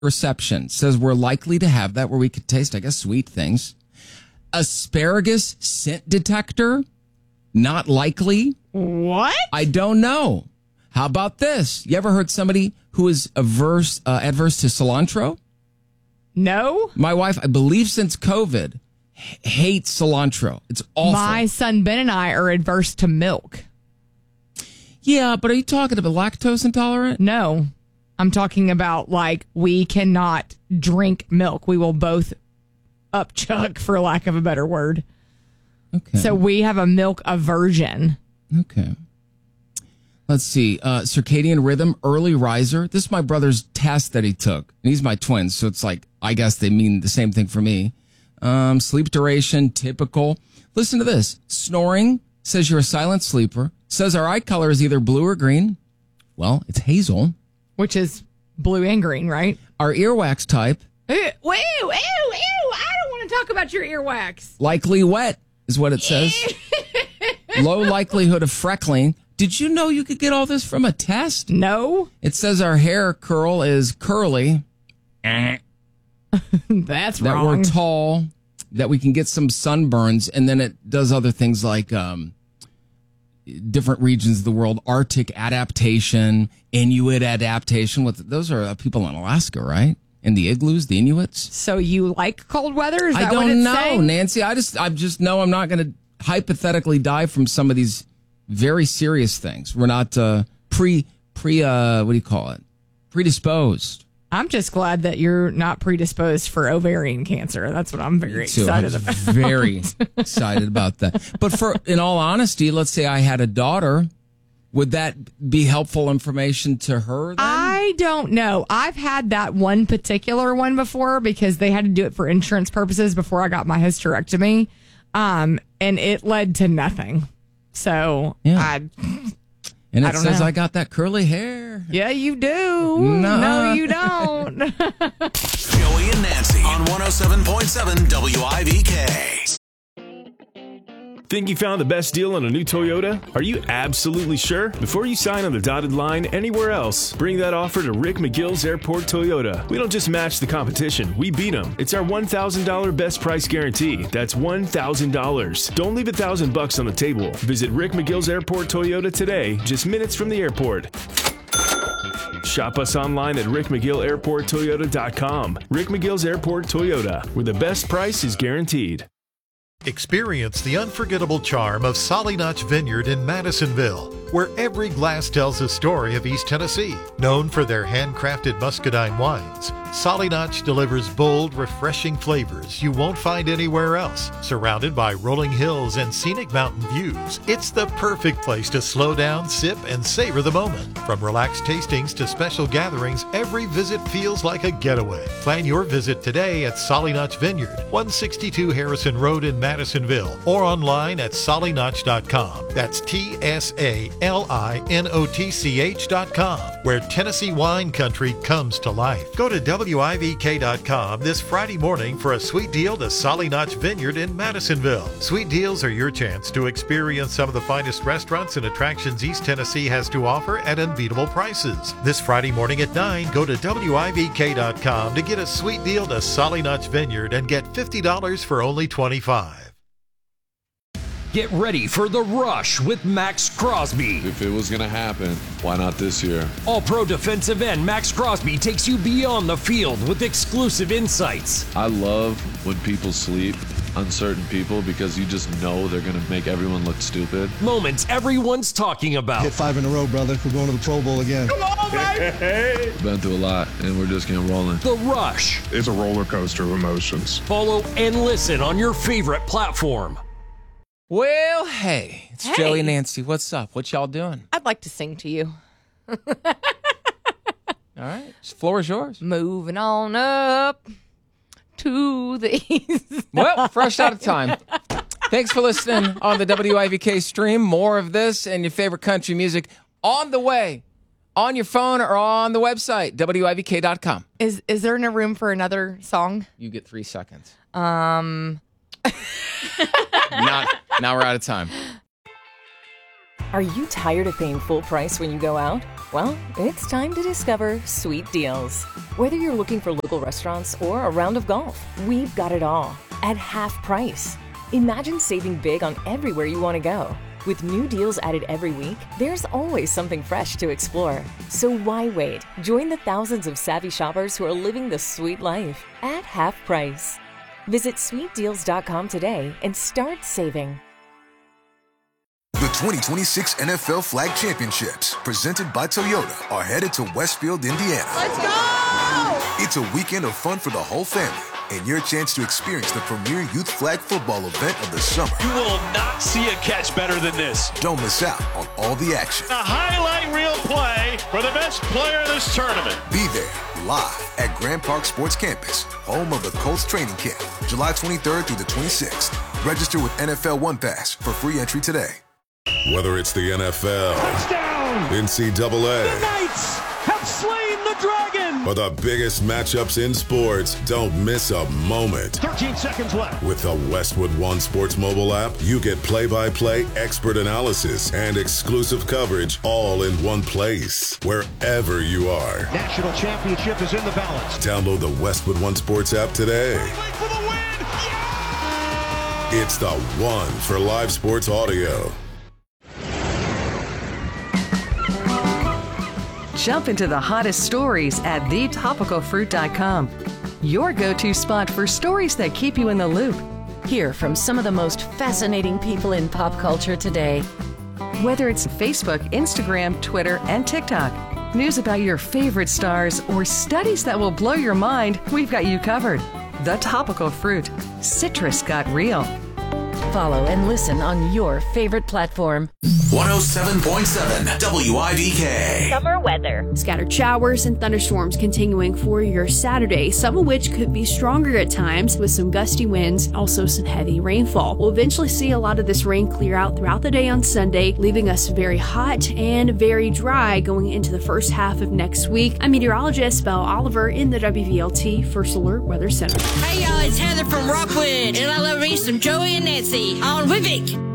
reception. Says we're likely to have that where we could taste, I guess, sweet things. Asparagus scent detector, not likely. What? I don't know. How about this? You ever heard somebody who is adverse to cilantro? No. My wife, I believe since COVID, hates cilantro. It's awful. My son Ben and I are adverse to milk. Yeah, but are you talking about lactose intolerant? No. I'm talking about like we cannot drink milk. We will both upchuck, for lack of a better word. Okay. So we have a milk aversion. Okay. Let's see. Circadian rhythm, early riser. This is my brother's test that he took. And he's my twin, so it's like, I guess they mean the same thing for me. Sleep duration, typical. Listen to this. Snoring, says you're a silent sleeper. Says our eye color is either blue or green. Well, it's hazel. Which is blue and green, right? Our earwax type. Ew, ew, ew, ew. I don't want to talk about your earwax. Likely wet is what it says. Low likelihood of freckling. Did you know you could get all this from a test? No. It says our hair curl is curly. That's that wrong. we're tall, that we can get some sunburns, and then it does other things like different regions of the world, Arctic adaptation, Inuit adaptation. Those are people in Alaska, right? In the igloos, the Inuits. So you like cold weather? Is that I what don't it's know, saying? Nancy. I just know I'm not going to hypothetically die from some of these very serious things. We're not what do you call it? Predisposed. I'm just glad that you're not predisposed for ovarian cancer. That's what I'm very too. excited I was about. very excited about that. But in all honesty, let's say I had a daughter, would that be helpful information to her then? I don't know. I've had that one particular one before because they had to do it for insurance purposes before I got my hysterectomy. And it led to nothing. So yeah. And it says know. I got that curly hair. Yeah, you do. No, you don't. Joey and Nancy on 107.7 WIVK. Think you found the best deal on a new Toyota? Are you absolutely sure? Before you sign on the dotted line anywhere else, bring that offer to Rick McGill's Airport Toyota. We don't just match the competition, we beat them. It's our $1,000 best price guarantee. That's $1,000. Don't leave $1,000 on the table. Visit Rick McGill's Airport Toyota today, just minutes from the airport. Shop us online at rickmcgillairporttoyota.com. Rick McGill's Airport Toyota, where the best price is guaranteed. Experience the unforgettable charm of Solly Notch Vineyard in Madisonville, where every glass tells a story of East Tennessee. Known for their handcrafted muscadine wines, Solly Notch delivers bold, refreshing flavors you won't find anywhere else. Surrounded by rolling hills and scenic mountain views, it's the perfect place to slow down, sip, and savor the moment. From relaxed tastings to special gatherings, every visit feels like a getaway. Plan your visit today at Solly Notch Vineyard, 162 Harrison Road in Madisonville, or online at sollynotch.com. That's TSALINOTCH.com, where Tennessee wine country comes to life. Go to WIVK.com this Friday morning for a sweet deal to Solly Notch Vineyard in Madisonville. Sweet deals are your chance to experience some of the finest restaurants and attractions East Tennessee has to offer at unbeatable prices. This Friday morning at 9, go to WIVK.com to get a sweet deal to Solly Notch Vineyard and get $50 for only $25. Get ready for The Rush with Max Crosby. If it was going to happen, why not this year? All-pro defensive end Max Crosby takes you beyond the field with exclusive insights. I love when people sleep, uncertain people, because you just know they're going to make everyone look stupid. Moments everyone's talking about. Hit 5 in a row, brother. We're going to the Pro Bowl again. Come on, baby! We've been through a lot, and we're just getting rolling. The Rush. It's a roller coaster of emotions. Follow and listen on your favorite platform. Well, hey, it's Joey and Nancy. What's up? What y'all doing? I'd like to sing to you. All right, the floor is yours. Moving on up to the east. Well, fresh out of time. Thanks for listening on the WIVK stream. More of this and your favorite country music on the way, on your phone or on the website, WIVK.com. Is there no room for another song? You get 3 seconds. Now we're out of time. Are you tired of paying full price when you go out? Well, it's time to discover Sweet Deals. Whether you're looking for local restaurants or a round of golf, we've got it all at half price. Imagine saving big on everywhere you want to go. With new deals added every week, there's always something fresh to explore. So why wait? Join the thousands of savvy shoppers who are living the sweet life at half price. Visit sweetdeals.com today and start saving. The 2026 NFL Flag Championships, presented by Toyota, are headed to Westfield, Indiana. Let's go! It's a weekend of fun for the whole family and your chance to experience the premier youth flag football event of the summer. You will not see a catch better than this. Don't miss out on all the action. A highlight reel play for the best player of this tournament. Be there live at Grand Park Sports Campus, home of the Colts training camp, July 23rd through the 26th. Register with NFL One Pass for free entry today. Whether it's the NFL, touchdown, NCAA, the Knights have slain the dragon, or the biggest matchups in sports, don't miss a moment. 13 seconds left. With the Westwood One Sports mobile app, you get play-by-play, expert analysis, and exclusive coverage all in one place, wherever you are. National championship is in the balance. Download the Westwood One Sports app today. For the win! Yeah! It's the one for live sports audio. Jump into the hottest stories at thetopicalfruit.com. Your go-to spot for stories that keep you in the loop. Hear from some of the most fascinating people in pop culture today. Whether it's Facebook, Instagram, Twitter, and TikTok, news about your favorite stars, or studies that will blow your mind, we've got you covered. The Topical Fruit. Citrus got real. Follow and listen on your favorite platform. 107.7 WIVK. Summer weather. Scattered showers and thunderstorms continuing for your Saturday, some of which could be stronger at times with some gusty winds, also some heavy rainfall. We'll eventually see a lot of this rain clear out throughout the day on Sunday, leaving us very hot and very dry going into the first half of next week. I'm meteorologist Belle Oliver in the WVLT First Alert Weather Center. Hey y'all, it's Heather from Rockwood, and I love me some Joey and Nancy on Wivik.